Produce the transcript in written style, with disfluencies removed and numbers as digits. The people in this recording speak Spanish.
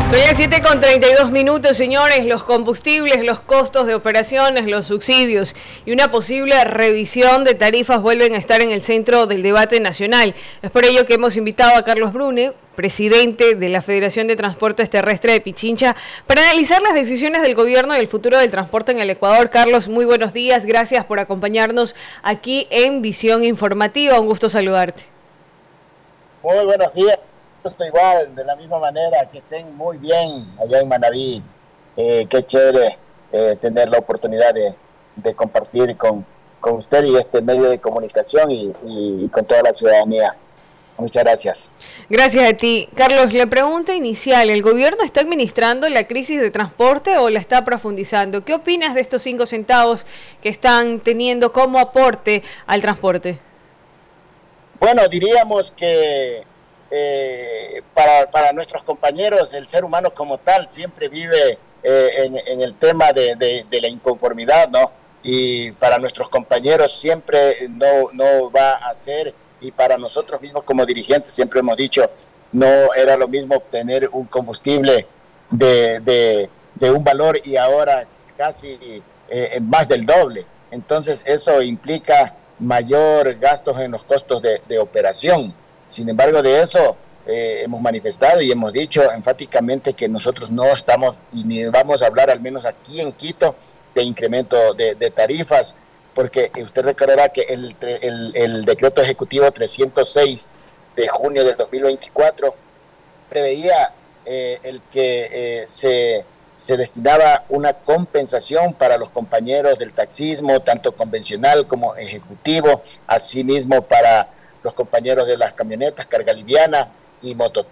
Son las 7:32, señores. Los combustibles, los costos de operaciones, los subsidios y una posible revisión de tarifas vuelven a estar en el centro del debate nacional. Es por ello que hemos invitado a Carlos Brune, presidente de la Federación de Transportes Terrestres de Pichincha, para analizar las decisiones del gobierno y el futuro del transporte en el Ecuador. Carlos, muy buenos días. Gracias por acompañarnos aquí en Visión Informativa. Un gusto saludarte. Muy buenos días. Estoy igual, de la misma manera, que estén muy bien allá en Manabí. Qué chévere tener la oportunidad de compartir con usted y este medio de comunicación y con toda la ciudadanía. Muchas gracias. Gracias a ti. Carlos, la pregunta inicial, ¿el gobierno está administrando la crisis de transporte o la está profundizando? ¿Qué opinas de estos 5 centavos que están teniendo como aporte al transporte? Bueno, diríamos que para nuestros compañeros, el ser humano como tal siempre vive en el tema de la inconformidad, ¿no? Y para nuestros compañeros siempre no va a ser, y para nosotros mismos como dirigentes siempre hemos dicho, no era lo mismo obtener un combustible de un valor y ahora casi más del doble. Entonces eso implica mayor gastos en los costos de operación. Sin embargo, de eso hemos manifestado y hemos dicho enfáticamente que nosotros no estamos y ni vamos a hablar, al menos aquí en Quito, de incremento de tarifas, porque usted recordará que el decreto ejecutivo 306 de junio del 2024 preveía el que se destinaba una compensación para los compañeros del taxismo, tanto convencional como ejecutivo, asimismo para los compañeros de las camionetas, carga liviana y mototaxis.